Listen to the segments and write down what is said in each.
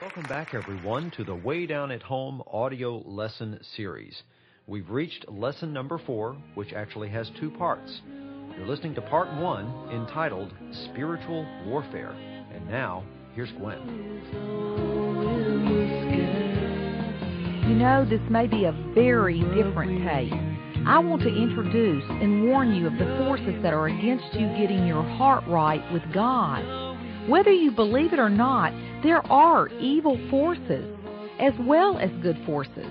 Welcome back, everyone, to the Way Down at Home audio lesson series. We've reached lesson number 4, which actually has 2 parts. You're listening to part 1, entitled Spiritual Warfare. And now, here's Gwen. You know, this may be a very different tape. I want to introduce and warn you of the forces that are against you getting your heart right with God. Whether you believe it or not, there are evil forces as well as good forces.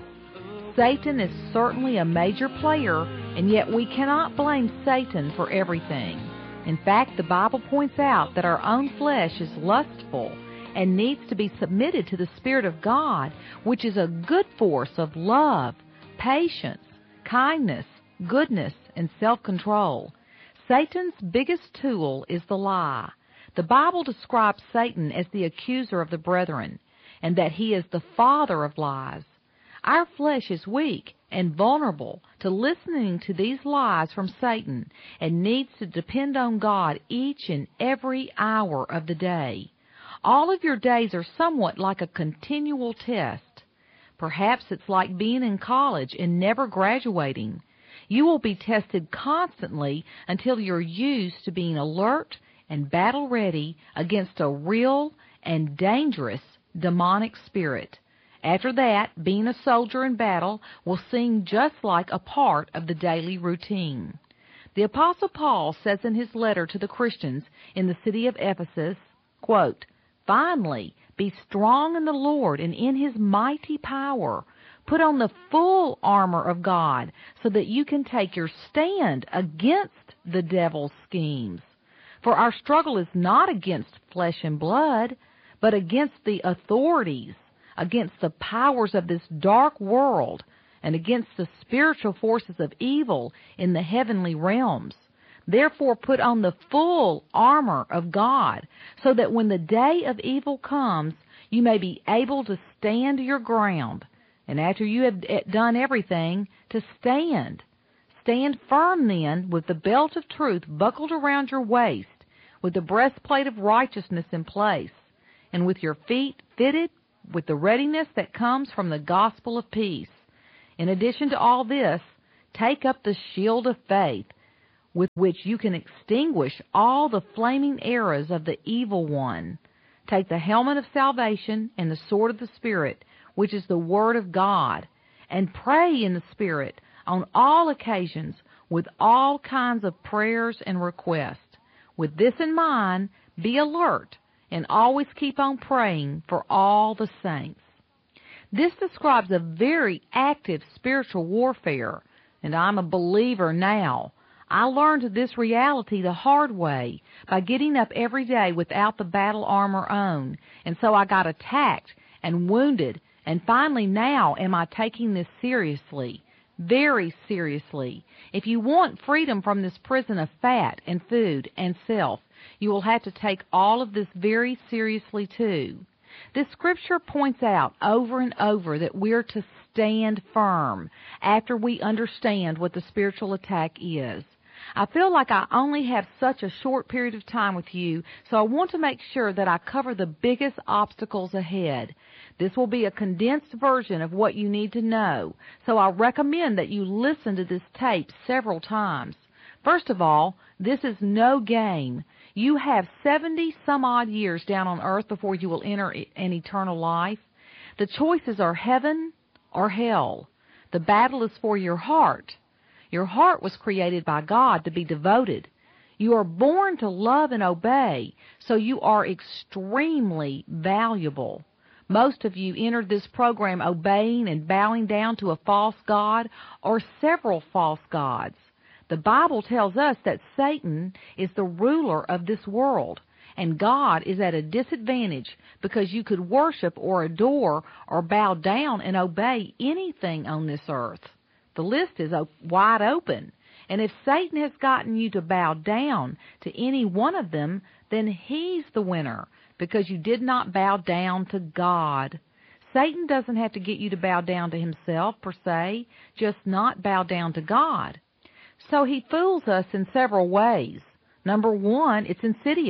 Satan is certainly a major player, and yet we cannot blame Satan for everything. In fact, the Bible points out that our own flesh is lustful and needs to be submitted to the Spirit of God, which is a good force of love, patience, kindness, goodness, and self-control. Satan's biggest tool is the lie. The Bible describes Satan as the accuser of the brethren, and that he is the father of lies. Our flesh is weak and vulnerable to listening to these lies from Satan and needs to depend on God each and every hour of the day. All of your days are somewhat like a continual test. Perhaps it's like being in college and never graduating. You will be tested constantly until you're used to being alert and battle-ready against a real and dangerous demonic spirit. After that, being a soldier in battle will seem just like a part of the daily routine. The Apostle Paul says in his letter to the Christians in the city of Ephesus, quote, "Finally, be strong in the Lord and in His mighty power. Put on the full armor of God so that you can take your stand against the devil's schemes. For our struggle is not against flesh and blood, but against the authorities, against the powers of this dark world, and against the spiritual forces of evil in the heavenly realms. Therefore put on the full armor of God, so that when the day of evil comes, you may be able to stand your ground, and after you have done everything, to stand. Stand firm then, with the belt of truth buckled around your waist, with the breastplate of righteousness in place, and with your feet fitted with the readiness that comes from the gospel of peace. In addition to all this, take up the shield of faith, with which you can extinguish all the flaming arrows of the evil one. Take the helmet of salvation and the sword of the Spirit, which is the Word of God, and pray in the Spirit on all occasions with all kinds of prayers and requests. With this in mind, be alert and always keep on praying for all the saints." This describes a very active spiritual warfare, and I'm a believer now. I learned this reality the hard way by getting up every day without the battle armor on, and so I got attacked and wounded, and finally now am I taking this seriously, very seriously. If you want freedom from this prison of fat and food and self, you will have to take all of this very seriously too. This scripture points out over and over that we're to stand firm after we understand what the spiritual attack is. I feel like I only have such a short period of time with you, so I want to make sure that I cover the biggest obstacles ahead. This will be a condensed version of what you need to know, so I recommend that you listen to this tape several times. First of all, this is no game. You have 70-some-odd years down on earth before you will enter an eternal life. The choices are heaven or hell. The battle is for your heart. Your heart was created by God to be devoted. You are born to love and obey, so you are extremely valuable. Most of you entered this program obeying and bowing down to a false god or several false gods. The Bible tells us that Satan is the ruler of this world, and God is at a disadvantage because you could worship or adore or bow down and obey anything on this earth. The list is wide open, and if Satan has gotten you to bow down to any one of them, then he's the winner because you did not bow down to God. Satan doesn't have to get you to bow down to himself per se, just not bow down to God. So he fools us in several ways. Number one, it's insidious.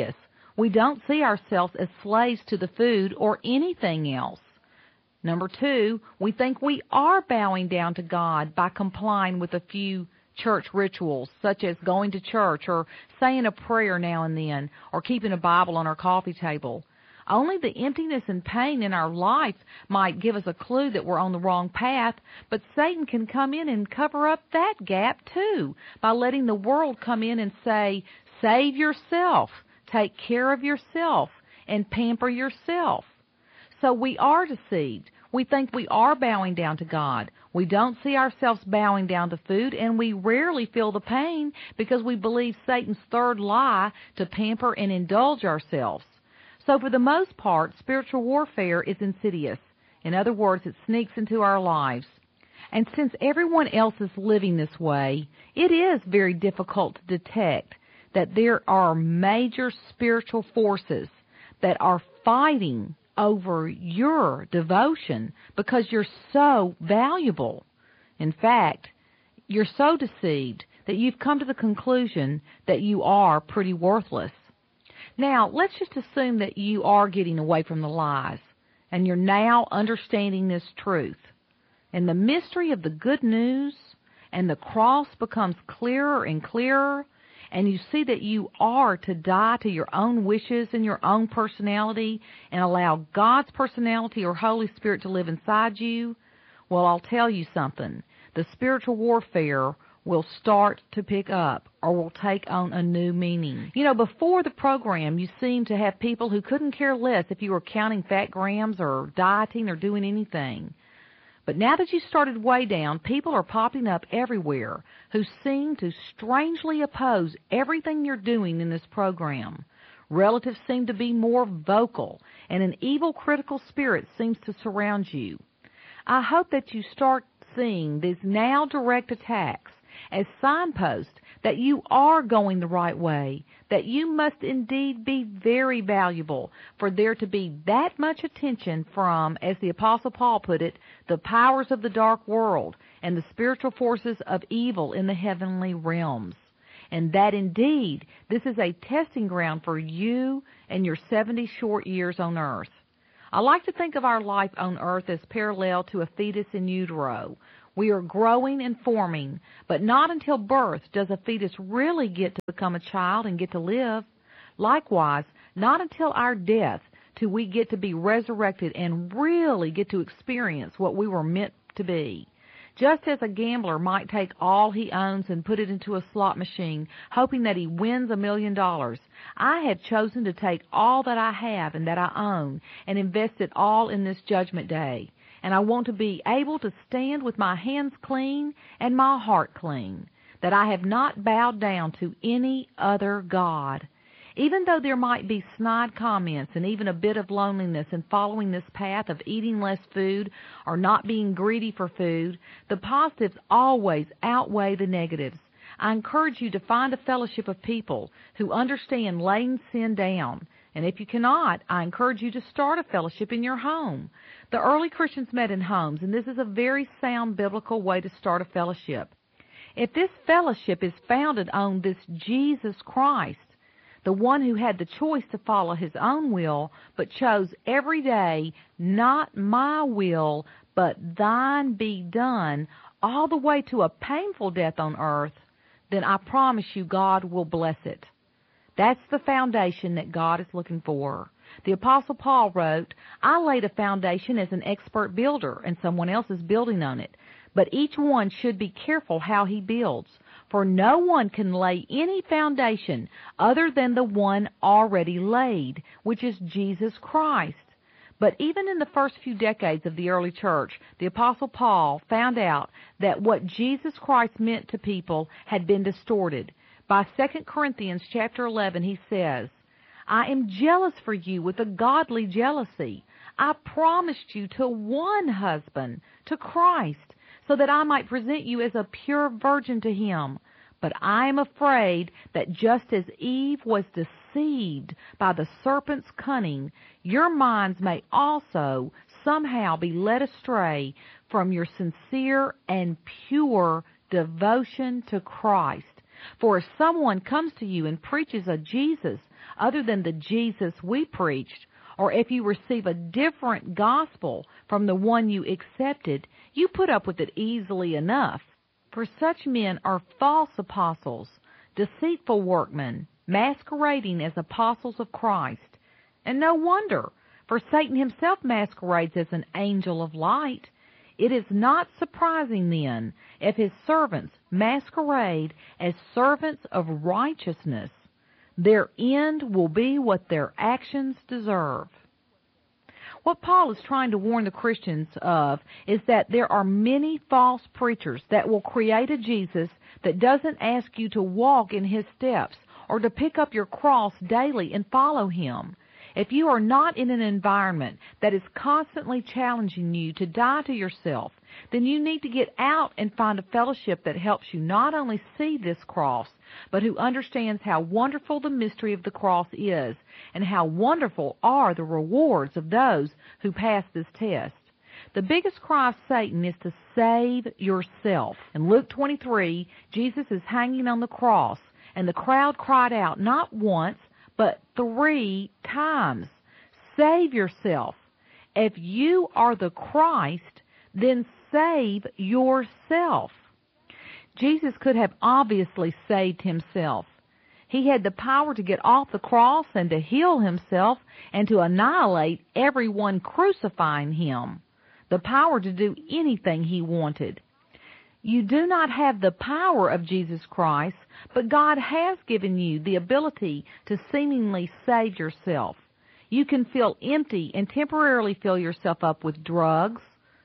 We don't see ourselves as slaves to the food or anything else. Number 2, we think we are bowing down to God by complying with a few church rituals, such as going to church or saying a prayer now and then or keeping a Bible on our coffee table. Only the emptiness and pain in our life might give us a clue that we're on the wrong path, but Satan can come in and cover up that gap too by letting the world come in and say, save yourself, take care of yourself, and pamper yourself. So we are deceived. We think we are bowing down to God. We don't see ourselves bowing down to food, and we rarely feel the pain because we believe Satan's third lie to pamper and indulge ourselves. So for the most part, spiritual warfare is insidious. In other words, it sneaks into our lives. And since everyone else is living this way, it is very difficult to detect that there are major spiritual forces that are fighting over your devotion because you're so valuable. In fact, you're so deceived that you've come to the conclusion that you are pretty worthless. Now, let's just assume that you are getting away from the lies and you're now understanding this truth. And the mystery of the good news and the cross becomes clearer and clearer, and you see that you are to die to your own wishes and your own personality and allow God's personality or Holy Spirit to live inside you. Well, I'll tell you something. The spiritual warfare will start to pick up or will take on a new meaning. You know, before the program, you seemed to have people who couldn't care less if you were counting fat grams or dieting or doing anything. But now that you started way down, people are popping up everywhere who seem to strangely oppose everything you're doing in this program. Relatives seem to be more vocal, and an evil critical spirit seems to surround you. I hope that you start seeing these now direct attacks as signposts that you are going the right way, that you must indeed be very valuable for there to be that much attention from, as the Apostle Paul put it, the powers of the dark world and the spiritual forces of evil in the heavenly realms. And that indeed this is a testing ground for you and your 70 short years on earth. I like to think of our life on earth as parallel to a fetus in utero. We are growing and forming, but not until birth does a fetus really get to become a child and get to live. Likewise, not until our death do we get to be resurrected and really get to experience what we were meant to be. Just as a gambler might take all he owns and put it into a slot machine, hoping that he wins $1 million, I have chosen to take all that I have and that I own and invest it all in this judgment day. And I want to be able to stand with my hands clean and my heart clean, that I have not bowed down to any other God. Even though there might be snide comments and even a bit of loneliness in following this path of eating less food or not being greedy for food, the positives always outweigh the negatives. I encourage you to find a fellowship of people who understand laying sin down. And if you cannot, I encourage you to start a fellowship in your home. The early Christians met in homes, and this is a very sound biblical way to start a fellowship. If this fellowship is founded on this Jesus Christ, the one who had the choice to follow his own will, but chose every day, not my will, but thine be done, all the way to a painful death on earth, then I promise you God will bless it. That's the foundation that God is looking for. The Apostle Paul wrote, I laid a foundation as an expert builder, and someone else is building on it. But each one should be careful how he builds, for no one can lay any foundation other than the one already laid, which is Jesus Christ. But even in the first few decades of the early church, the Apostle Paul found out that what Jesus Christ meant to people had been distorted. By 2 Corinthians chapter 11, he says, I am jealous for you with a godly jealousy. I promised you to one husband, to Christ, so that I might present you as a pure virgin to him. But I am afraid that just as Eve was deceived by the serpent's cunning, your minds may also somehow be led astray from your sincere and pure devotion to Christ. For if someone comes to you and preaches a Jesus other than the Jesus we preached, or if you receive a different gospel from the one you accepted, you put up with it easily enough. For such men are false apostles, deceitful workmen, masquerading as apostles of Christ. And no wonder, for Satan himself masquerades as an angel of light. It is not surprising, then, if his servants masquerade as servants of righteousness. Their end will be what their actions deserve. What Paul is trying to warn the Christians of is that there are many false preachers that will create a Jesus that doesn't ask you to walk in his steps or to pick up your cross daily and follow him. If you are not in an environment that is constantly challenging you to die to yourself, then you need to get out and find a fellowship that helps you not only see this cross, but who understands how wonderful the mystery of the cross is and how wonderful are the rewards of those who pass this test. The biggest cry of Satan is to save yourself. In Luke 23, Jesus is hanging on the cross, and the crowd cried out not once, but 3 times, "Save yourself. If you are the Christ, then save yourself." Jesus could have obviously saved himself. He had the power to get off the cross and to heal himself and to annihilate everyone crucifying him. The power to do anything he wanted. You do not have the power of Jesus Christ, but God has given you the ability to seemingly save yourself. You can feel empty and temporarily fill yourself up with drugs,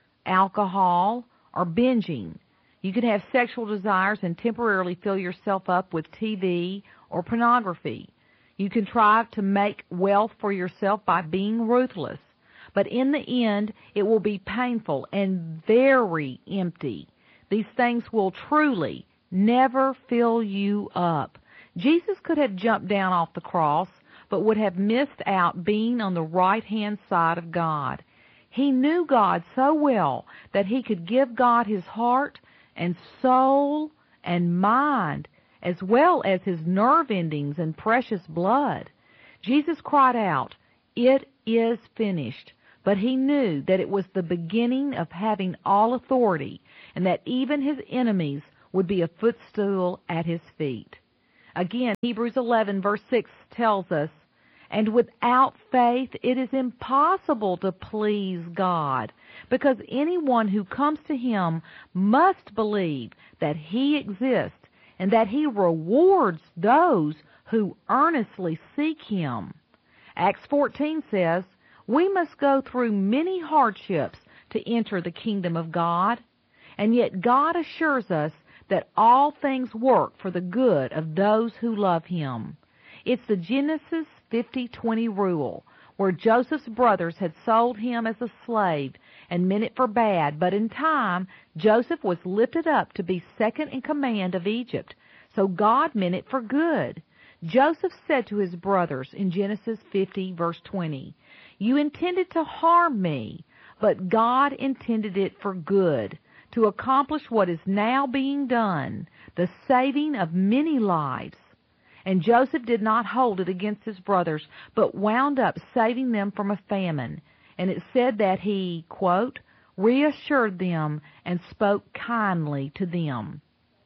alcohol, or binging. You can have sexual desires and temporarily fill yourself up with TV or pornography. You can try to make wealth for yourself by being ruthless. But in the end, it will be painful and very empty. These things will truly never fill you up. Jesus could have jumped down off the cross, but would have missed out being on the right-hand side of God. He knew God so well that he could give God his heart and soul and mind, as well as his nerve endings and precious blood. Jesus cried out, "It is finished." But he knew that it was the beginning of having all authority, and that even his enemies would be a footstool at his feet. Again, Hebrews 11, verse 6 tells us, "And without faith it is impossible to please God, because anyone who comes to him must believe that he exists, and that he rewards those who earnestly seek him." Acts 14 says, "We must go through many hardships to enter the kingdom of God." And yet God assures us that all things work for the good of those who love him. It's the Genesis 50:20 rule, where Joseph's brothers had sold him as a slave and meant it for bad, but in time Joseph was lifted up to be second in command of Egypt, so God meant it for good. Joseph said to his brothers in Genesis 50, verse 20, "You intended to harm me, but God intended it for good, to accomplish what is now being done, the saving of many lives." And Joseph did not hold it against his brothers, but wound up saving them from a famine. And it said that he, quote, "reassured them and spoke kindly to them."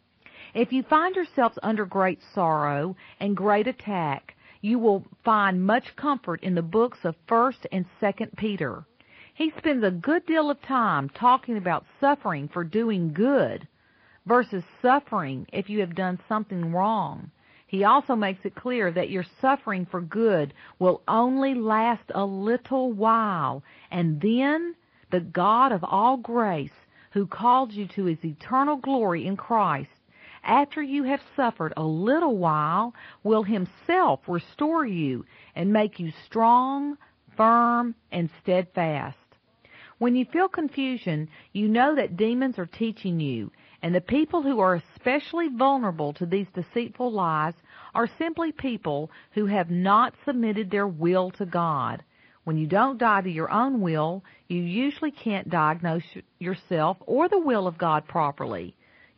If you find yourselves under great sorrow and great attack, you will find much comfort in the books of 1st and 2nd Peter. He spends a good deal of time talking about suffering for doing good versus suffering if you have done something wrong. He also makes it clear that your suffering for good will only last a little while, and then the God of all grace, who called you to his eternal glory in Christ, after you have suffered a little while, will himself restore you and make you strong, firm, and steadfast. When you feel confusion, you know that demons are teaching you, and the people who are especially vulnerable to these deceitful lies are simply people who have not submitted their will to God. When you don't die to your own will, you usually can't diagnose yourself or the will of God properly.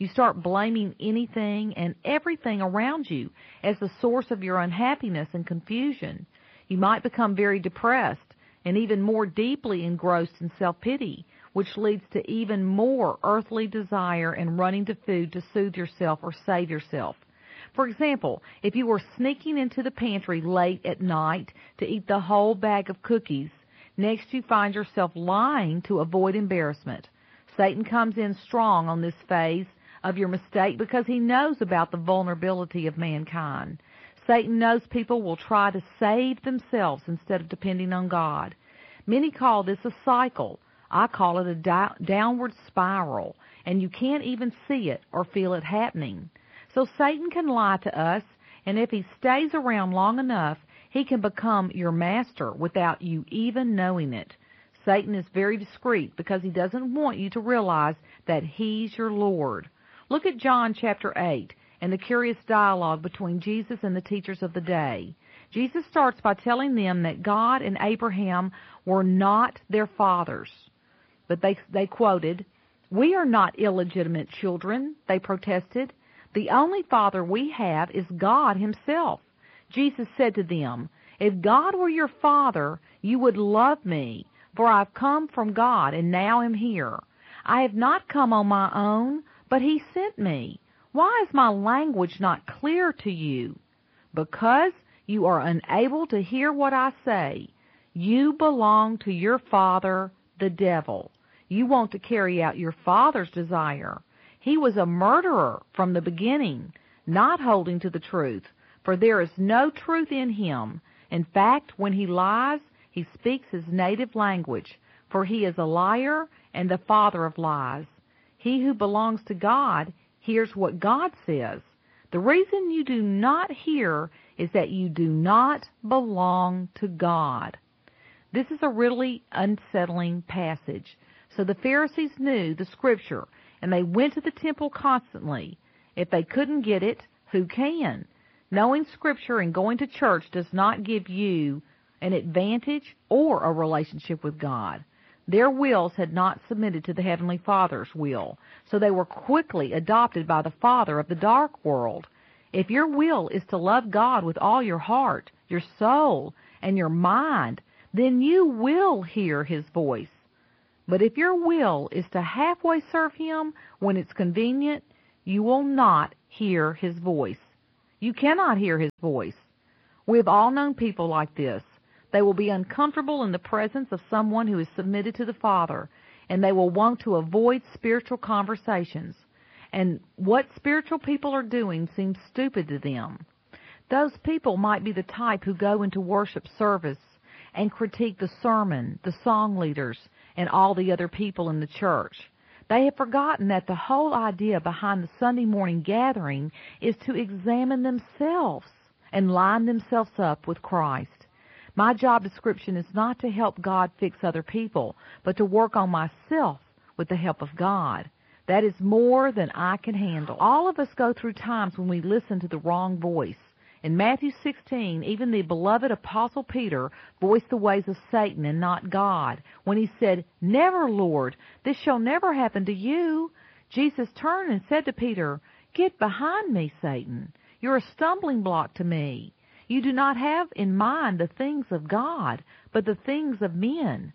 You start blaming anything and everything around you as the source of your unhappiness and confusion. You might become very depressed and even more deeply engrossed in self-pity, which leads to even more earthly desire and running to food to soothe yourself or save yourself. For example, if you were sneaking into the pantry late at night to eat the whole bag of cookies, next you find yourself lying to avoid embarrassment. Satan comes in strong on this phase of your mistake because he knows about the vulnerability of mankind. Satan knows people will try to save themselves instead of depending on God. Many call this a cycle. I call it a downward spiral, and you can't even see it or feel it happening. So Satan can lie to us, and if he stays around long enough, he can become your master without you even knowing it. Satan is very discreet because he doesn't want you to realize that he's your Lord. Look at John chapter 8 and the curious dialogue between Jesus and the teachers of the day. Jesus starts by telling them that God and Abraham were not their fathers. But they quoted, "We are not illegitimate children," they protested. "The only father we have is God himself." Jesus said to them, "If God were your father, you would love me, for I have come from God and now am here. I have not come on my own, but he sent me. Why is my language not clear to you? Because you are unable to hear what I say. You belong to your father, the devil. You want to carry out your father's desire. He was a murderer from the beginning, not holding to the truth, for there is no truth in him. In fact, when he lies, he speaks his native language, for he is a liar and the father of lies. He who belongs to God hears what God says. The reason you do not hear is that you do not belong to God." This is a really unsettling passage. So the Pharisees knew the Scripture, and they went to the temple constantly. If they couldn't get it, who can? Knowing Scripture and going to church does not give you an advantage or a relationship with God. Their wills had not submitted to the Heavenly Father's will, so they were quickly adopted by the father of the dark world. If your will is to love God with all your heart, your soul, and your mind, then you will hear his voice. But if your will is to halfway serve him when it's convenient, you will not hear his voice. You cannot hear his voice. We have all known people like this. They will be uncomfortable in the presence of someone who is submitted to the Father, and they will want to avoid spiritual conversations. And what spiritual people are doing seems stupid to them. Those people might be the type who go into worship service and critique the sermon, the song leaders, and all the other people in the church. They have forgotten that the whole idea behind the Sunday morning gathering is to examine themselves and line themselves up with Christ. My job description is not to help God fix other people, but to work on myself with the help of God. That is more than I can handle. All of us go through times when we listen to the wrong voice. In Matthew 16, even the beloved Apostle Peter voiced the ways of Satan and not God when he said, "Never, Lord, this shall never happen to you." Jesus turned and said to Peter, "Get behind me, Satan. You're a stumbling block to me. You do not have in mind the things of God, but the things of men."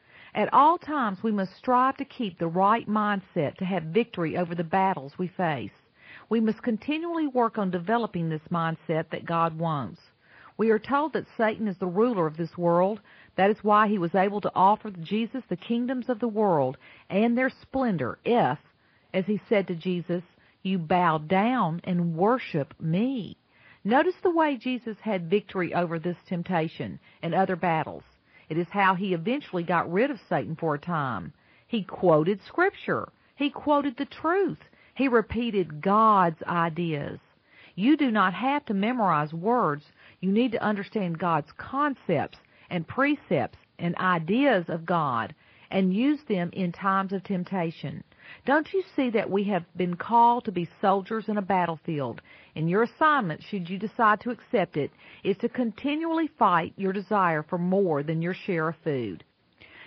At all times, we must strive to keep the right mindset to have victory over the battles we face. We must continually work on developing this mindset that God wants. We are told that Satan is the ruler of this world. That is why he was able to offer Jesus the kingdoms of the world and their splendor if, as he said to Jesus, "You bow down and worship me." Notice the way Jesus had victory over this temptation and other battles. It is how he eventually got rid of Satan for a time. He quoted Scripture. He quoted the truth. He repeated God's ideas. You do not have to memorize words. You need to understand God's concepts and precepts and ideas of God and use them in times of temptation. Don't you see that we have been called to be soldiers in a battlefield, and your assignment, should you decide to accept it, is to continually fight your desire for more than your share of food.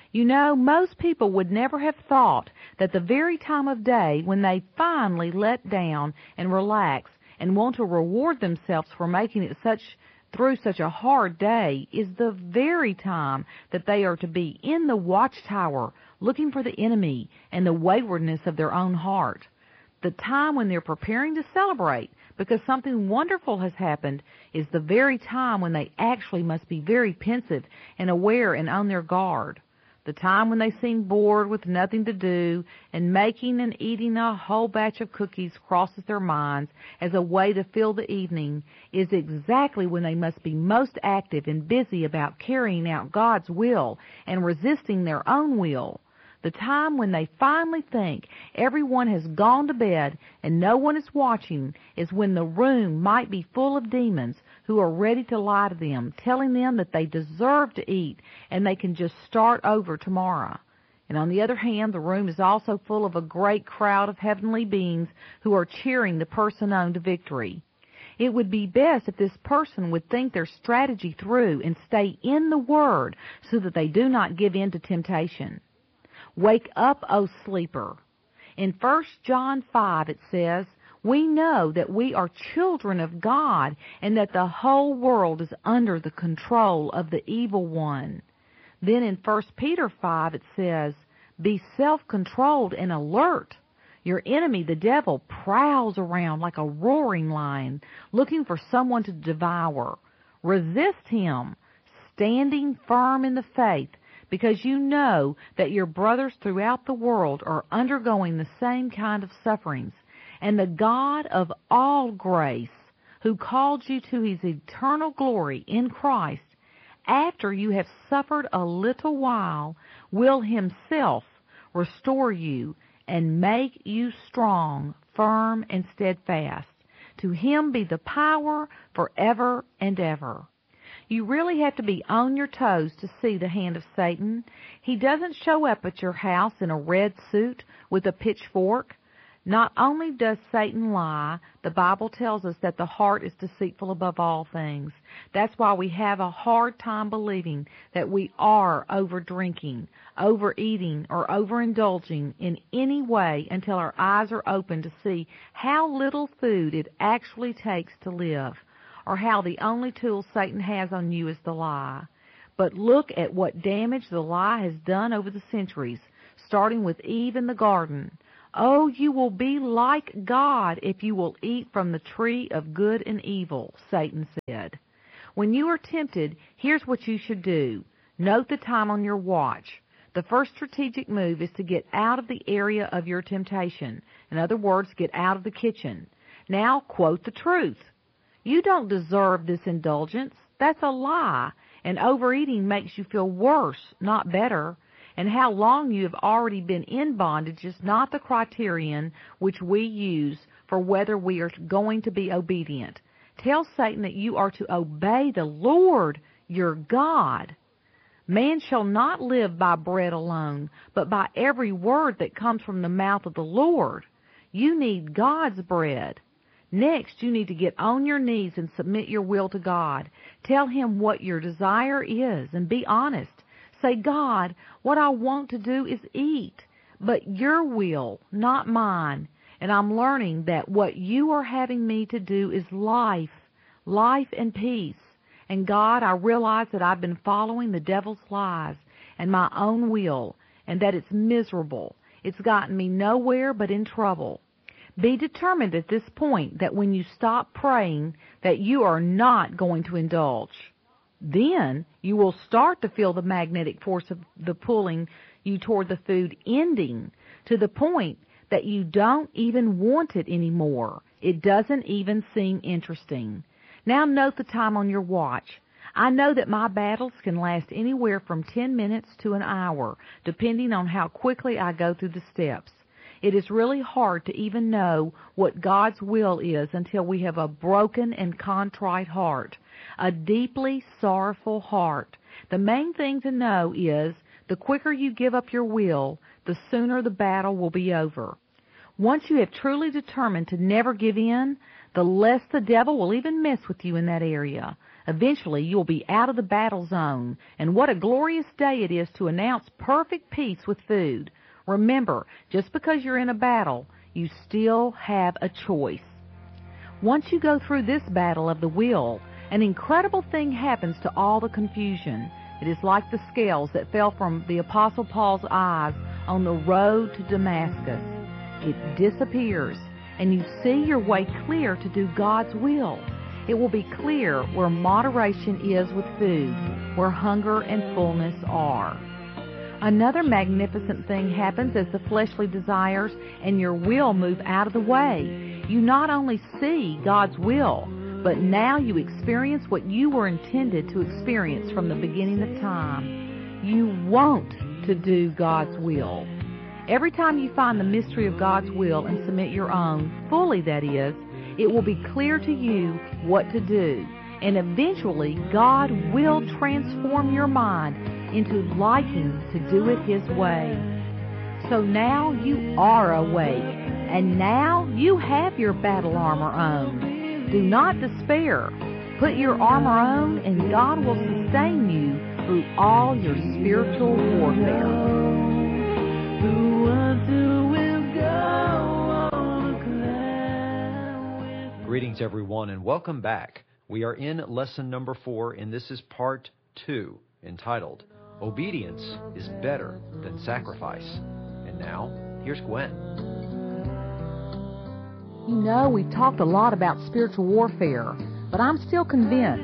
You know, most people would never have thought that the very time of day when they finally let down and relax and want to reward themselves for making it through such a hard day is the very time that they are to be in the watchtower looking for the enemy and the waywardness of their own heart. The time when they're preparing to celebrate because something wonderful has happened is the very time when they actually must be very pensive and aware and on their guard. The time when they seem bored with nothing to do and making and eating a whole batch of cookies crosses their minds as a way to fill the evening is exactly when they must be most active and busy about carrying out God's will and resisting their own will. The time when they finally think everyone has gone to bed and no one is watching is when the room might be full of demons who are ready to lie to them, telling them that they deserve to eat and they can just start over tomorrow. And on the other hand, the room is also full of a great crowd of heavenly beings who are cheering the person on to victory. It would be best if this person would think their strategy through and stay in the Word so that they do not give in to temptation. Wake up, O sleeper. In 1 John 5 it says, we know that we are children of God and that the whole world is under the control of the evil one. Then in 1 Peter 5 it says, be self-controlled and alert. Your enemy, the devil, prowls around like a roaring lion, looking for someone to devour. Resist him, standing firm in the faith, because you know that your brothers throughout the world are undergoing the same kind of sufferings. And the God of all grace, who called you to his eternal glory in Christ, after you have suffered a little while, will himself restore you and make you strong, firm, and steadfast. To him be the power forever and ever. You really have to be on your toes to see the hand of Satan. He doesn't show up at your house in a red suit with a pitchfork. Not only does Satan lie, the Bible tells us that the heart is deceitful above all things. That's why we have a hard time believing that we are over-drinking, overeating, or overindulging in any way until our eyes are open to see how little food it actually takes to live, or how the only tool Satan has on you is the lie. But look at what damage the lie has done over the centuries, starting with Eve in the garden. Oh, you will be like God if you will eat from the tree of good and evil, Satan said. When you are tempted, here's what you should do. Note the time on your watch. The first strategic move is to get out of the area of your temptation. In other words, get out of the kitchen. Now quote the truth. You don't deserve this indulgence. That's a lie. And overeating makes you feel worse, not better. And how long you have already been in bondage is not the criterion which we use for whether we are going to be obedient. Tell Satan that you are to obey the Lord your God. Man shall not live by bread alone, but by every word that comes from the mouth of the Lord. You need God's bread. Next, you need to get on your knees and submit your will to God. Tell him what your desire is and be honest. Say, God, what I want to do is eat, but your will, not mine. And I'm learning that what you are having me to do is life and peace. And God, I realize that I've been following the devil's lies and my own will, and that it's miserable. It's gotten me nowhere but in trouble. Be determined at this point that when you stop praying, that you are not going to indulge. Then you will start to feel the magnetic force of the pulling you toward the food ending to the point that you don't even want it anymore. It doesn't even seem interesting. Now note the time on your watch. I know that my battles can last anywhere from 10 minutes to an hour, depending on how quickly I go through the steps. It is really hard to even know what God's will is until we have a broken and contrite heart, a deeply sorrowful heart. The main thing to know is the quicker you give up your will, the sooner the battle will be over. Once you have truly determined to never give in, the less the devil will even mess with you in that area. Eventually, you'll be out of the battle zone, and what a glorious day it is to announce perfect peace with food. Remember, just because you're in a battle, you still have a choice. Once you go through this battle of the will, an incredible thing happens to all the confusion. It is like the scales that fell from the Apostle Paul's eyes on the road to Damascus. It disappears, and you see your way clear to do God's will. It will be clear where moderation is with food, where hunger and fullness are. Another magnificent thing happens as the fleshly desires and your will move out of the way. You not only see God's will, but now you experience what you were intended to experience from the beginning of time. You want to do God's will. Every time you find the mystery of God's will and submit your own, fully that is, it will be clear to you what to do. And eventually, God will transform your mind into liking to do it His way. So now you are awake, and now you have your battle armor on. Do not despair. Put your armor on, and God will sustain you through all your spiritual warfare. Greetings, everyone, and welcome back. We are in lesson number 4, and this is part 2, entitled, Obedience is Better Than Sacrifice. And now, here's Gwen. You know, we've talked a lot about spiritual warfare, but I'm still convinced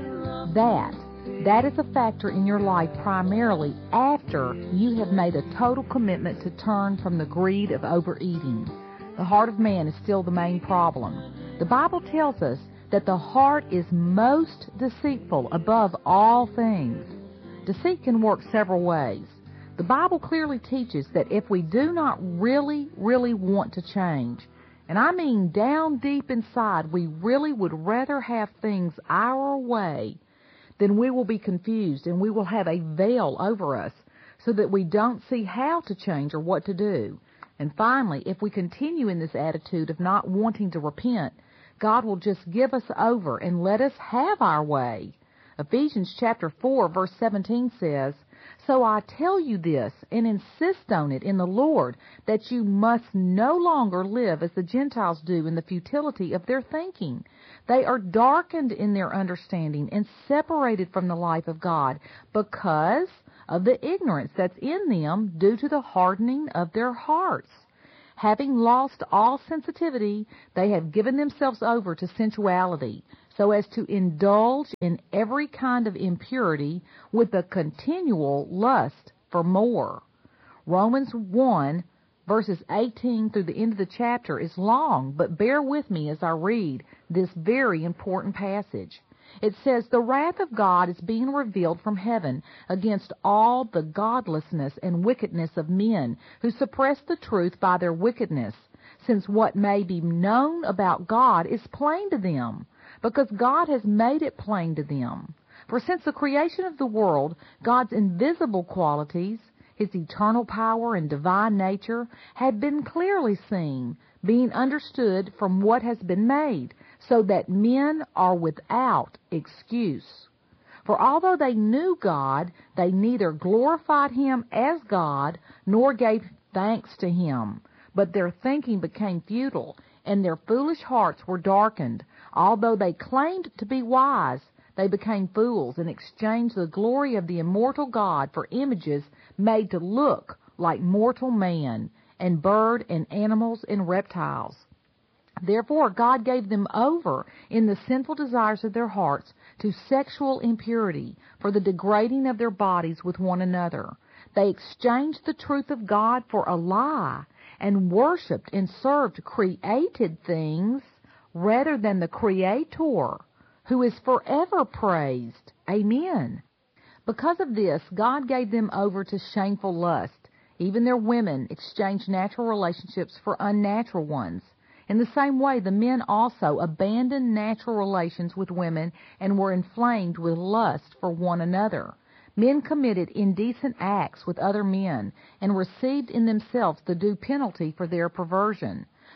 that is a factor in your life primarily after you have made a total commitment to turn from the greed of overeating. The heart of man is still the main problem. The Bible tells us that the heart is most deceitful above all things. Deceit can work several ways. The Bible clearly teaches that if we do not really want to change, and I mean down deep inside, we really would rather have things our way, then we will be confused and we will have a veil over us so that we don't see how to change or what to do. And finally, if we continue in this attitude of not wanting to repent, God will just give us over and let us have our way. Ephesians chapter 4, verse 17 says, So I tell you this, and insist on it in the Lord, that you must no longer live as the Gentiles do in the futility of their thinking. They are darkened in their understanding and separated from the life of God because of the ignorance that's in them due to the hardening of their hearts. Having lost all sensitivity, they have given themselves over to sensuality, so as to indulge in every kind of impurity with a continual lust for more. Romans 1, verses 18 through the end of the chapter is long, but bear with me as I read this very important passage. It says, The wrath of God is being revealed from heaven against all the godlessness and wickedness of men who suppress the truth by their wickedness, since what may be known about God is plain to them, because God has made it plain to them. For since the creation of the world, God's invisible qualities, His eternal power and divine nature, had been clearly seen, being understood from what has been made, so that men are without excuse. For although they knew God, they neither glorified Him as God, nor gave thanks to Him. But their thinking became futile, and their foolish hearts were darkened. Although they claimed to be wise, they became fools, and exchanged the glory of the immortal God for images made to look like mortal man, and bird and animals and reptiles. Therefore God gave them over in the sinful desires of their hearts to sexual impurity, for the degrading of their bodies with one another. They exchanged the truth of God for a lie, and worshipped and served created things rather than the Creator, who is forever praised. Amen. Because of this, God gave them over to shameful lust. Even their women exchanged natural relationships for unnatural ones. In the same way, the men also abandoned natural relations with women and were inflamed with lust for one another. Men committed indecent acts with other men and received in themselves the due penalty for their perversion.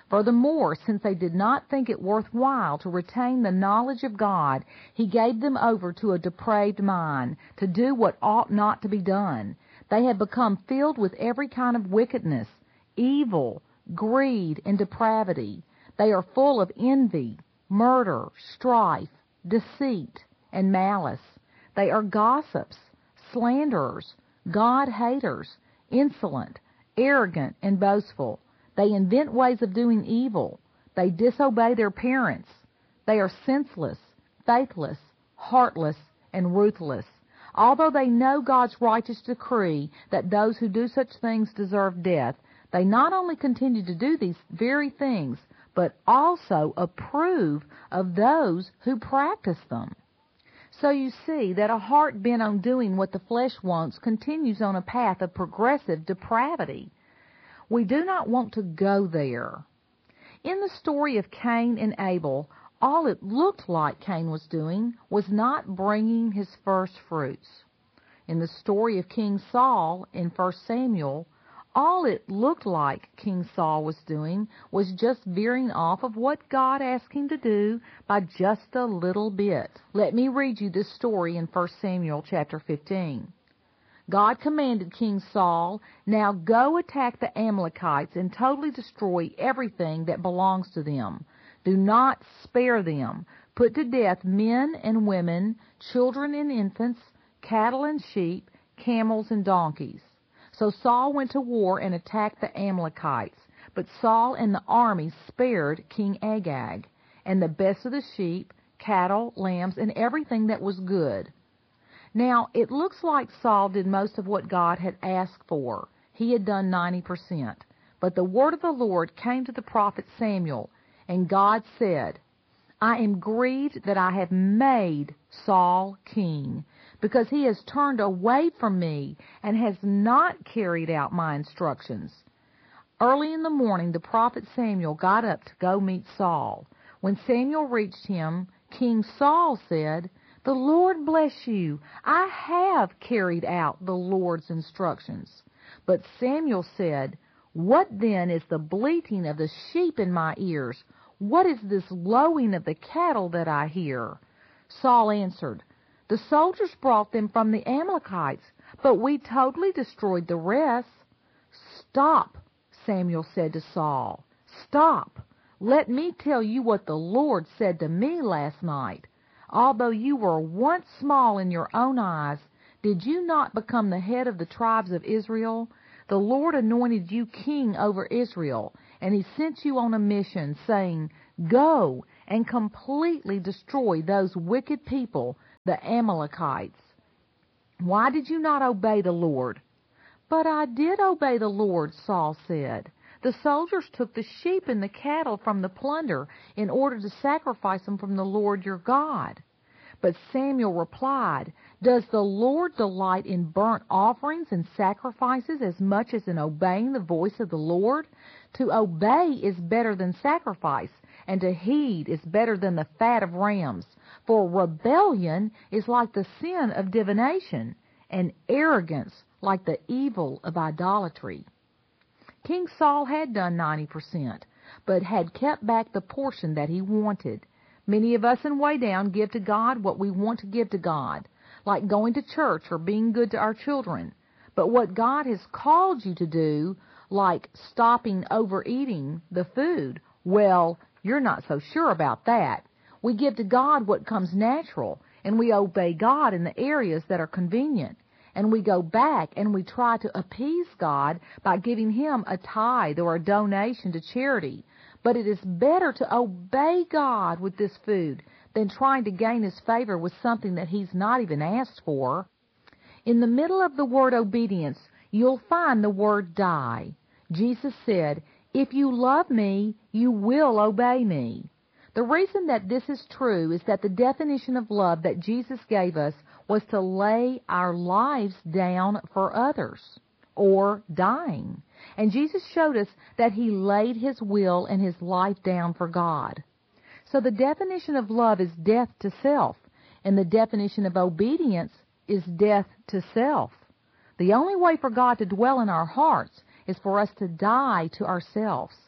Furthermore, since they did not think it worthwhile to retain the knowledge of God, he gave them over to a depraved mind, to do what ought not to be done. They have become filled with every kind of wickedness, evil, greed, and depravity. They are full of envy, murder, strife, deceit, and malice. They are gossips, slanderers, God-haters, insolent, arrogant, and boastful. They invent ways of doing evil. They disobey their parents. They are senseless, faithless, heartless, and ruthless. Although they know God's righteous decree that those who do such things deserve death, they not only continue to do these very things, but also approve of those who practice them. So you see that a heart bent on doing what the flesh wants continues on a path of progressive depravity. We do not want to go there. In the story of Cain and Abel, all it looked like Cain was doing was not bringing his first fruits. In the story of King Saul in 1 Samuel, all it looked like King Saul was doing was just veering off of what God asked him to do by just a little bit. Let me read you this story in 1 Samuel chapter 15. God commanded King Saul, "Now go attack the Amalekites and totally destroy everything that belongs to them. Do not spare them. Put to death men and women, children and infants, cattle and sheep, camels and donkeys." So Saul went to war and attacked the Amalekites. But Saul and the army spared King Agag, and the best of the sheep, cattle, lambs, and everything that was good. Now, it looks like Saul did most of what God had asked for. He had done 90%. But the word of the Lord came to the prophet Samuel, and God said, "I am grieved that I have made Saul king, because he has turned away from me and has not carried out my instructions." Early in the morning, the prophet Samuel got up to go meet Saul. When Samuel reached him, King Saul said, "The Lord bless you. I have carried out the Lord's instructions." But Samuel said, "What then is the bleating of the sheep in my ears? What is this lowing of the cattle that I hear?" Saul answered, "The soldiers brought them from the Amalekites, but we totally destroyed the rest." "Stop," Samuel said to Saul. "Stop. Let me tell you what the Lord said to me last night. Although you were once small in your own eyes, did you not become the head of the tribes of Israel? The Lord anointed you king over Israel, and he sent you on a mission, saying, 'Go and completely destroy those wicked people, the Amalekites.' Why did you not obey the Lord?" "But I did obey the Lord," Saul said. "The soldiers took the sheep and the cattle from the plunder in order to sacrifice them from the Lord your God." But Samuel replied, "Does the Lord delight in burnt offerings and sacrifices as much as in obeying the voice of the Lord? To obey is better than sacrifice, and to heed is better than the fat of rams. For rebellion is like the sin of divination, and arrogance like the evil of idolatry." King Saul had done 90%, but had kept back the portion that he wanted. Many of us in Way Down give to God what we want to give to God, like going to church or being good to our children. But what God has called you to do, like stopping overeating the food, well, you're not so sure about that. We give to God what comes natural, and we obey God in the areas that are convenient. And we go back and we try to appease God by giving him a tithe or a donation to charity. But it is better to obey God with this food than trying to gain his favor with something that he's not even asked for. In the middle of the word obedience, you'll find the word die. Jesus said, "If you love me, you will obey me." The reason that this is true is that the definition of love that Jesus gave us was to lay our lives down for others, or dying. And Jesus showed us that he laid his will and his life down for God. So the definition of love is death to self, and the definition of obedience is death to self. The only way for God to dwell in our hearts is for us to die to ourselves.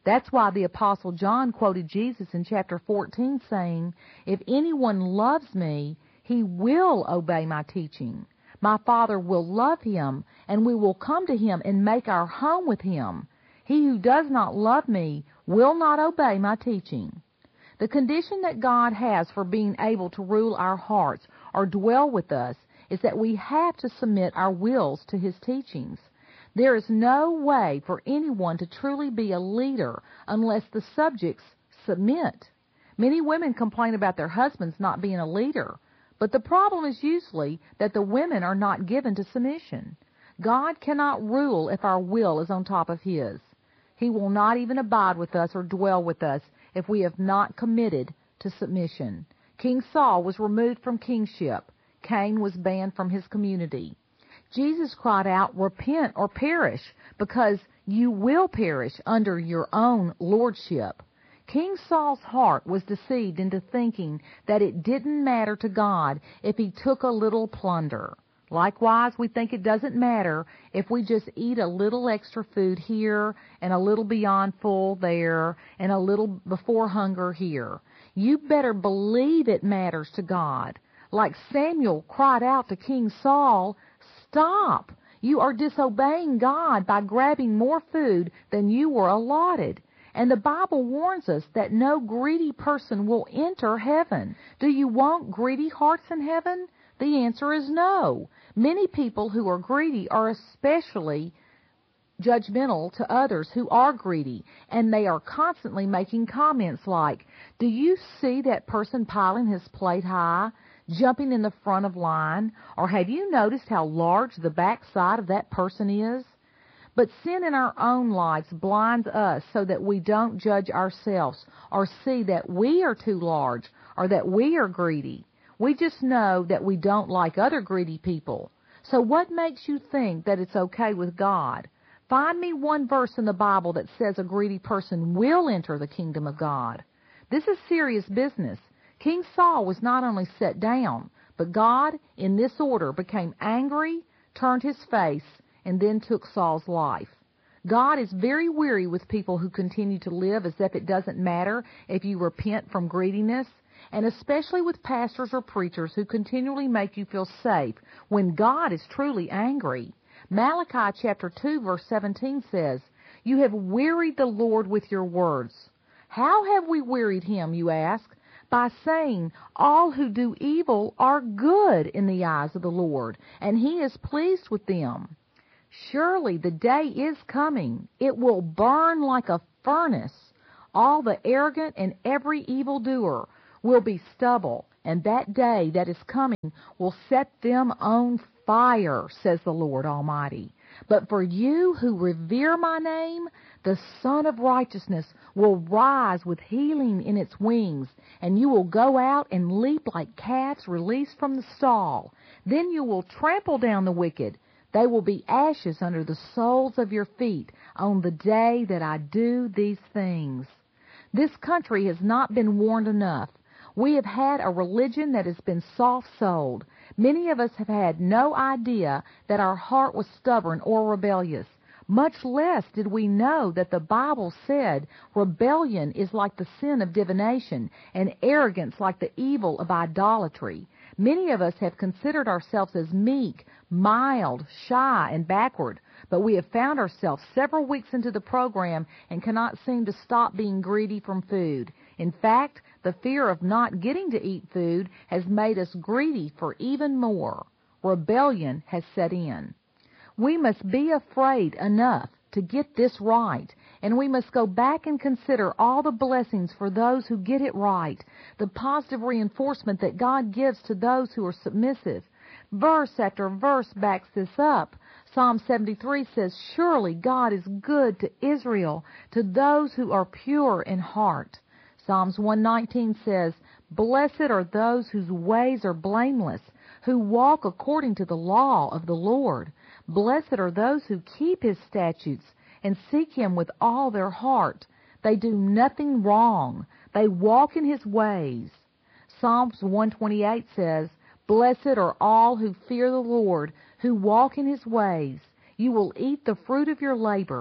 That's why the Apostle John quoted Jesus in chapter 14 saying, "If anyone loves me, he will obey my teaching. My Father will love him, and we will come to him and make our home with him. He who does not love me will not obey my teaching." The condition that God has for being able to rule our hearts or dwell with us is that we have to submit our wills to his teachings. There is no way for anyone to truly be a leader unless the subjects submit. Many women complain about their husbands not being a leader, but the problem is usually that the women are not given to submission. God cannot rule if our will is on top of his. He will not even abide with us or dwell with us if we have not committed to submission. King Saul was removed from kingship. Cain was banned from his community. Jesus cried out, "Repent or perish," because you will perish under your own lordship. King Saul's heart was deceived into thinking that it didn't matter to God if he took a little plunder. Likewise, we think it doesn't matter if we just eat a little extra food here and a little beyond full there and a little before hunger here. You better believe it matters to God. Like Samuel cried out to King Saul, "Stop! You are disobeying God by grabbing more food than you were allotted." And the Bible warns us that no greedy person will enter heaven. Do you want greedy hearts in heaven? The answer is no. Many people who are greedy are especially judgmental to others who are greedy, and they are constantly making comments like, "Do you see that person piling his plate high, jumping in the front of line, or have you noticed how large the back side of that person is?" But sin in our own lives blinds us so that we don't judge ourselves or see that we are too large or that we are greedy. We just know that we don't like other greedy people. So what makes you think that it's okay with God? Find me one verse in the Bible that says a greedy person will enter the kingdom of God. This is serious business. King Saul was not only set down, but God, in this order, became angry, turned his face, and then took Saul's life. God is very weary with people who continue to live as if it doesn't matter if you repent from greediness, and especially with pastors or preachers who continually make you feel safe when God is truly angry. Malachi chapter 2 verse 17 says, "You have wearied the Lord with your words." How have we wearied him, you ask? By saying all who do evil are good in the eyes of the Lord, and he is pleased with them. Surely the day is coming. It will burn like a furnace. All the arrogant and every evildoer will be stubble, and that day that is coming will set them on fire, says the Lord Almighty. But for you who revere my name, the Son of Righteousness will rise with healing in its wings, and you will go out and leap like calves released from the stall. Then you will trample down the wicked. They will be ashes under the soles of your feet on the day that I do these things. This country has not been warned enough. We have had a religion that has been soft-souled. Many of us have had no idea that our heart was stubborn or rebellious. Much less did we know that the Bible said rebellion is like the sin of divination and arrogance like the evil of idolatry. Many of us have considered ourselves as meek, mild, shy, and backward, but we have found ourselves several weeks into the program and cannot seem to stop being greedy from food. In fact, the fear of not getting to eat food has made us greedy for even more. Rebellion has set in. We must be afraid enough to get this right, and we must go back and consider all the blessings for those who get it right, the positive reinforcement that God gives to those who are submissive. Verse after verse backs this up. Psalm 73 says, "Surely God is good to Israel, to those who are pure in heart." Psalms 119 says, "Blessed are those whose ways are blameless, who walk according to the law of the Lord. Blessed are those who keep his statutes and seek him with all their heart. They do nothing wrong. They walk in his ways." Psalms 128 says, "Blessed are all who fear the Lord, who walk in his ways. You will eat the fruit of your labor.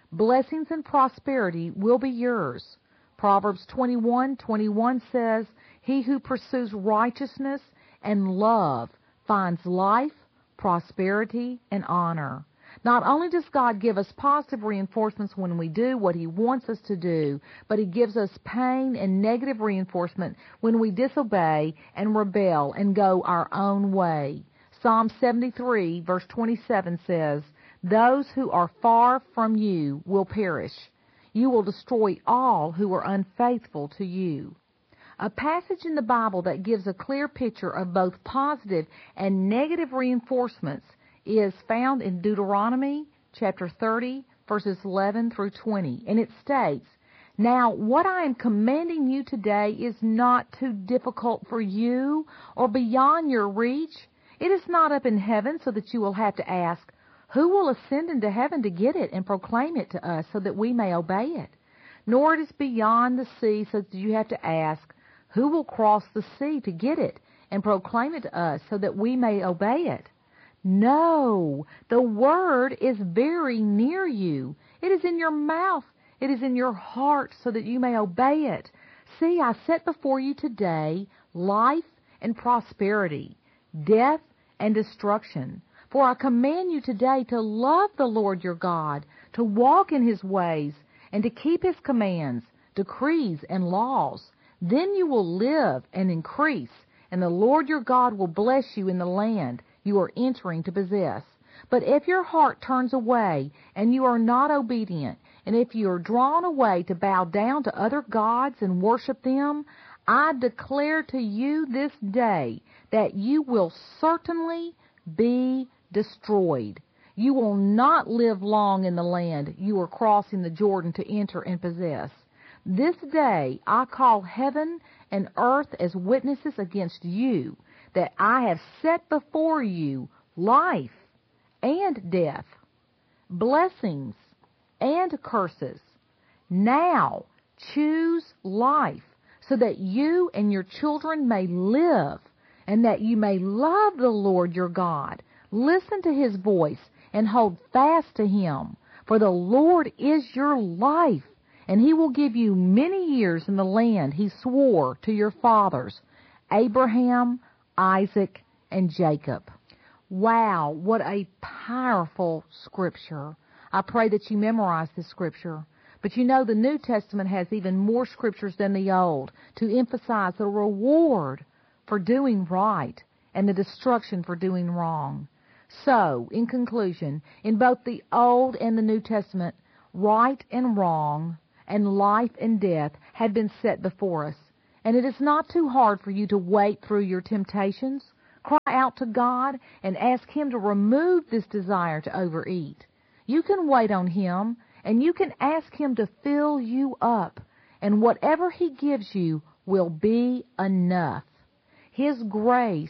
Blessings and prosperity will be yours. Proverbs 21:21 says, "He who pursues righteousness and love finds life, prosperity, and honor." Not only does God give us positive reinforcements when we do what He wants us to do, but He gives us pain and negative reinforcement when we disobey and rebel and go our own way. Psalm 73, verse 27 says, "Those who are far from you will perish. You will destroy all who are unfaithful to you." A passage in the Bible that gives a clear picture of both positive and negative reinforcements is found in Deuteronomy chapter 30, verses 11 through 20. And it states, "Now what I am commanding you today is not too difficult for you or beyond your reach. It is not up in heaven so that you will have to ask, 'Who will ascend into heaven to get it and proclaim it to us so that we may obey it?' Nor it is beyond the sea so that you have to ask, 'Who will cross the sea to get it and proclaim it to us so that we may obey it?' No, the word is very near you. It is in your mouth. It is in your heart so that you may obey it. See, I set before you today life and prosperity, death and destruction. For I command you today to love the Lord your God, to walk in His ways, and to keep His commands, decrees, and laws. Then you will live and increase, and the Lord your God will bless you in the land you are entering to possess. But if your heart turns away and you are not obedient, and if you are drawn away to bow down to other gods and worship them, I declare to you this day that you will certainly be destroyed. You will not live long in the land you are crossing the Jordan to enter and possess. This day I call heaven and earth as witnesses against you, that I have set before you life and death, blessings and curses. Now choose life, so that you and your children may live, and that you may love the Lord your God. Listen to His voice and hold fast to Him, for the Lord is your life, and He will give you many years in the land He swore to your fathers, Abraham, Isaac, and Jacob." Wow, what a powerful scripture. I pray that you memorize this scripture. But you know, the New Testament has even more scriptures than the Old to emphasize the reward for doing right and the destruction for doing wrong. So, in conclusion, in both the Old and the New Testament, right and wrong and life and death have been set before us. And it is not too hard for you to wait through your temptations. Cry out to God and ask Him to remove this desire to overeat. You can wait on Him, and you can ask Him to fill you up, and whatever He gives you will be enough. His grace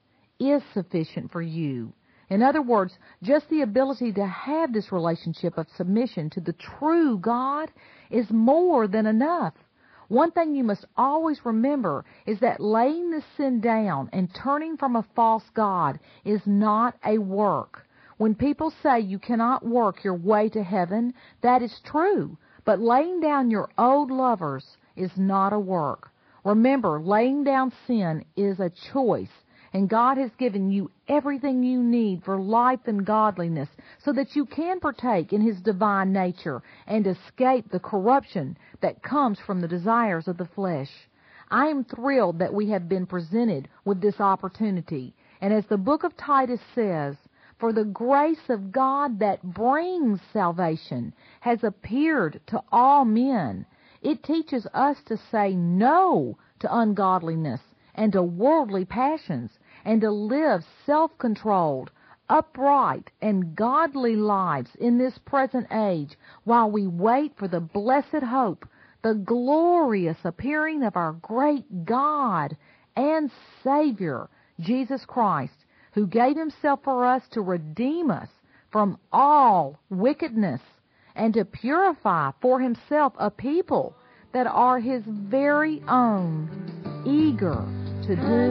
is sufficient for you. In other words, just the ability to have this relationship of submission to the true God is more than enough. One thing you must always remember is that laying this sin down and turning from a false god is not a work. When people say you cannot work your way to heaven, that is true. But laying down your old lovers is not a work. Remember, laying down sin is a choice. And God has given you everything you need for life and godliness so that you can partake in His divine nature and escape the corruption that comes from the desires of the flesh. I am thrilled that we have been presented with this opportunity. And as the book of Titus says, "For the grace of God that brings salvation has appeared to all men." It teaches us to say no to ungodliness and to worldly passions, and to live self-controlled, upright, and godly lives in this present age while we wait for the blessed hope, the glorious appearing of our great God and Savior, Jesus Christ, who gave Himself for us to redeem us from all wickedness and to purify for Himself a people that are His very own, eager to do